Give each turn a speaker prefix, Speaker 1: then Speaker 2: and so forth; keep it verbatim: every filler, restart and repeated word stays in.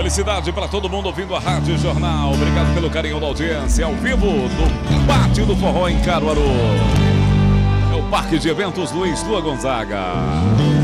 Speaker 1: Felicidade para todo mundo ouvindo a Rádio Jornal. Obrigado pelo carinho da audiência. Ao vivo do Pátio do Forró em Caruaru. É o Parque de Eventos Luiz Lua Gonzaga.